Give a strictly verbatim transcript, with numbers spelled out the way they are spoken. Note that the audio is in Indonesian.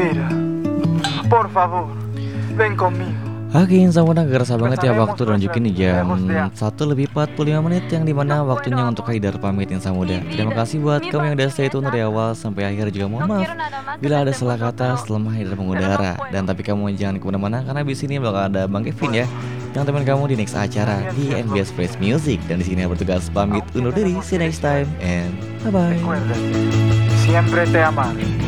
Mira, por favor, ven conmigo. Oke, sama udah kerasa banget ya waktu dan juga nih jam satu lebih empat puluh lima menit yang dimana waktunya untuk Haidar pamitin Samuda. Terima kasih buat kamu yang udah stay tune dari awal sampai akhir, juga mohon maaf bila ada salah kata setelah Haidar mengudara. Dan tapi kamu jangan kemana-mana karena di sini bakal ada Bang Kevin ya, yang teman kamu di next acara di N B S Fresh Music. Dan di sini bertugas pamit undur diri. See you next time and bye bye. Recuerda que siempre te amaré.